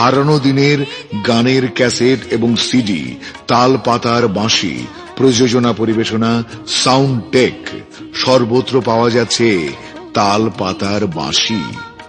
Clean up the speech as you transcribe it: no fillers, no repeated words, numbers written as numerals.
হারানো দিনের গানের ক্যাসেট এবং সিডি, তাল পাতার বাঁশি, প্রযোজনা পরিবেশনা সাউন্ড টেক, সর্বত্র পাওয়া যাচ্ছে তাল পাতার বাঁশি।